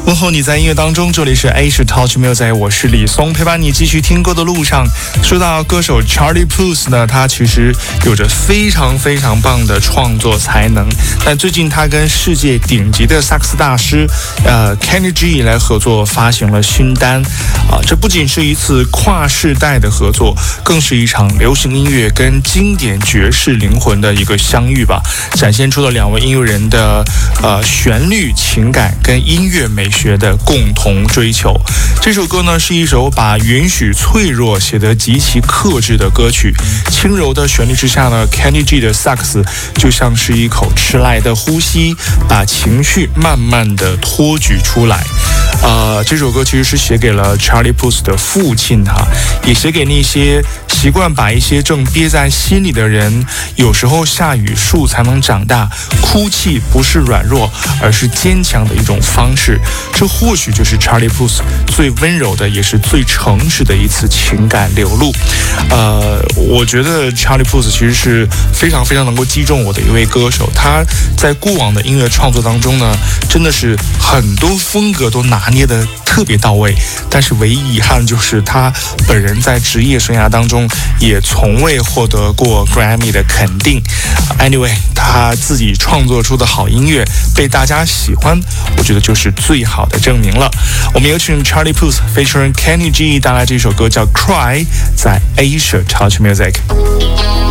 问候你在音乐当中，这里是 A 是 Touch Music， 我是李松，陪伴你继续听歌的路上。说到歌手 Charlie Puth 呢，他其实有着非常非常棒的创作才能，但最近他跟世界顶级的萨克斯大师Kenny G 来合作发行了新单这不仅是一次跨世代的合作，更是一场流行音乐跟经典爵士灵魂的一个相遇吧，展现出了两位音乐人的旋律情感跟音乐美学的共同追求。这首歌呢是一首把允许脆弱写得极其克制的歌曲，轻柔的旋律之下呢 Kenny G 的萨克斯就像是一口迟来的呼吸，把情绪慢慢的托举出来。这首歌其实是写给了 Charlie Puth 的父亲也写给那些习惯把一些正憋在心里的人。有时候下雨树才能长大，哭泣不是软弱，而是坚强的一种方式。这或许就是 Charlie Puth 最温柔的也是最诚实的一次情感流露。我觉得 Charlie Puth 其实是非常非常能够击中我的一位歌手。他在过往的音乐创作当中呢，真的是很多风格都拿捏得特别到位，但是唯一遗憾就是他本人在职业生涯当中也从未获得过 Grammy 的肯定。Anyway， 他自己创作出的好音乐被大家喜欢，我觉得就是最好的证明了。我们有请 Charlie Puth featuring Kenny G 带来这首歌叫 Cry， 在 Asia Touch Music。